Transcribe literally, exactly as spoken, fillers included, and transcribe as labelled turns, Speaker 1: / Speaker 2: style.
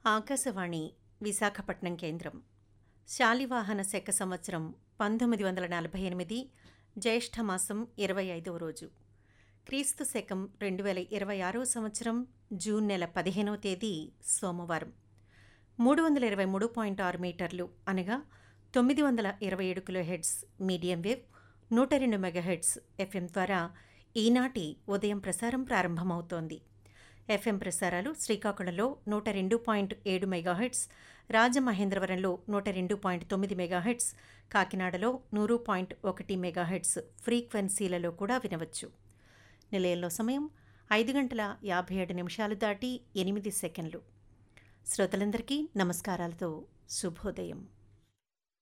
Speaker 1: ఆకాశవాణి విశాఖపట్నం కేంద్రం. శాలివాహన శక సంవత్సరం పంతొమ్మిది వందల నలభై ఎనిమిది జ్యేష్ఠమాసం ఇరవై ఐదవ రోజు. క్రీస్తు శకం రెండు వేల ఇరవై ఆరవ సంవత్సరం జూన్ నెల పదిహేనవ తేదీ సోమవారం. మూడు వందల ఇరవై మూడు పాయింట్ ఆరు మీటర్లు అనగా తొమ్మిది వందల ఇరవై ఏడు కిలో హెడ్స్ మీడియం వేవ్, నూట రెండు మెగాహెడ్స్ ఎఫ్ఎం ద్వారా ఈనాటి ఉదయం ప్రసారం ప్రారంభమవుతోంది. ఎఫ్ఎం ప్రసారాలు శ్రీకాకుళంలో నూట రెండు పాయింట్ ఏడు మెగాహెడ్స్, రాజమహేంద్రవరంలో నూట రెండు పాయింట్ తొమ్మిది మెగాహెడ్స్, కాకినాడలో నూరు పాయింట్ ఒకటి మెగాహెడ్స్ ఫ్రీక్వెన్సీలలో కూడా వినవచ్చు. నిలయంలో సమయం ఐదు గంటల యాభై ఏడు నిమిషాలు దాటి ఎనిమిది సెకండ్లు. శ్రోతలందరికీ నమస్కారాలతో శుభోదయం.